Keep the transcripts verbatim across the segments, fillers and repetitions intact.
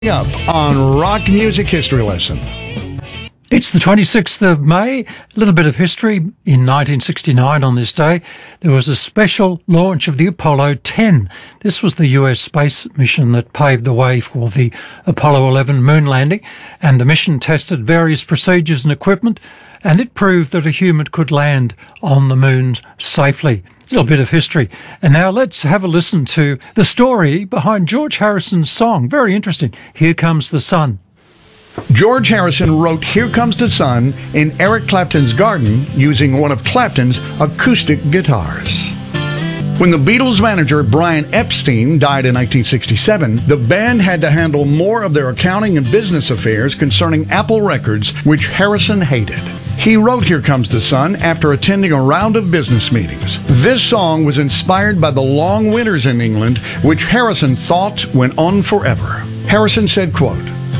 Up on Rock Music History Lesson. It's the twenty-sixth of May. A little bit of history. In nineteen sixty-nine, on this day, there was a special launch of the Apollo ten. This was the U S space mission that paved the way for the Apollo eleven moon landing, and the mission tested various procedures and equipment, and it proved that a human could land on the moon safely. A little bit of history. And now let's have a listen to the story behind George Harrison's song. Very interesting. Here Comes the Sun. George Harrison wrote Here Comes the Sun in Eric Clapton's garden using one of Clapton's acoustic guitars. When the Beatles' manager Brian Epstein died in nineteen sixty-seven, the band had to handle more of their accounting and business affairs concerning Apple Records, which Harrison hated. He wrote Here Comes the Sun after attending a round of business meetings. This song was inspired by the long winters in England, which Harrison thought went on forever. Harrison said, quote,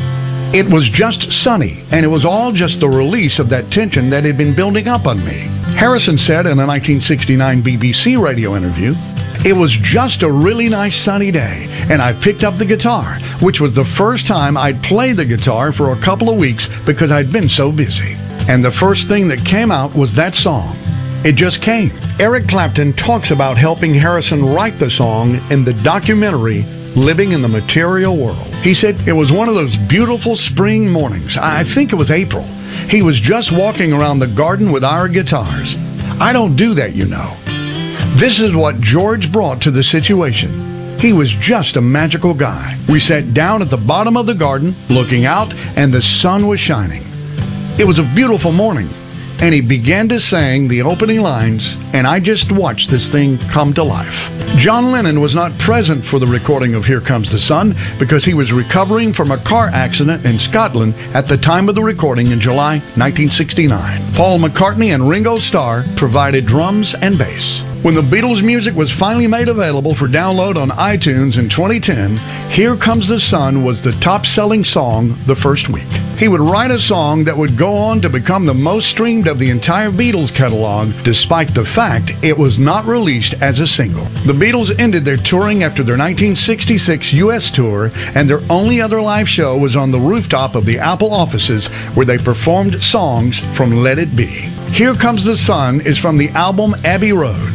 "It was just sunny, and it was all just the release of that tension that had been building up on me." Harrison said in a nineteen sixty-nine B B C radio interview, "It was just a really nice sunny day, and I picked up the guitar, which was the first time I'd played the guitar for a couple of weeks because I'd been so busy. And the first thing that came out was that song. It just came." Eric Clapton talks about helping Harrison write the song in the documentary Living in the Material World. He said, "It was one of those beautiful spring mornings. I think it was April. He was just walking around the garden with our guitars. I don't do that, you know. This is what George brought to the situation. He was just a magical guy. We sat down at the bottom of the garden, looking out, and the sun was shining. It was a beautiful morning, and he began to sing the opening lines, and I just watched this thing come to life." John Lennon was not present for the recording of Here Comes the Sun because he was recovering from a car accident in Scotland at the time of the recording in July nineteen sixty-nine. Paul McCartney and Ringo Starr provided drums and bass. When the Beatles' music was finally made available for download on iTunes in twenty ten, Here Comes the Sun was the top-selling song the first week. He would write a song that would go on to become the most streamed of the entire Beatles catalog, despite the fact it was not released as a single. The Beatles ended their touring after their nineteen sixty-six U S tour, and their only other live show was on the rooftop of the Apple offices, where they performed songs from Let It Be. Here Comes the Sun is from the album Abbey Road.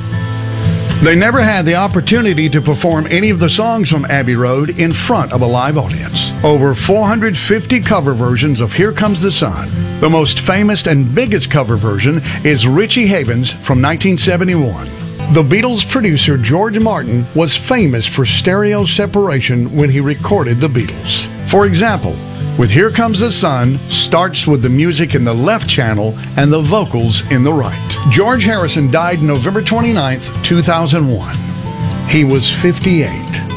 They never had the opportunity to perform any of the songs from Abbey Road in front of a live audience. Over four hundred fifty cover versions of Here Comes the Sun. The most famous and biggest cover version is Richie Havens from nineteen seventy-one. The Beatles' producer George Martin was famous for stereo separation when he recorded the Beatles. For example, with Here Comes the Sun starts with the music in the left channel and the vocals in the right. George Harrison died November twenty-ninth, two thousand one. He was fifty-eight.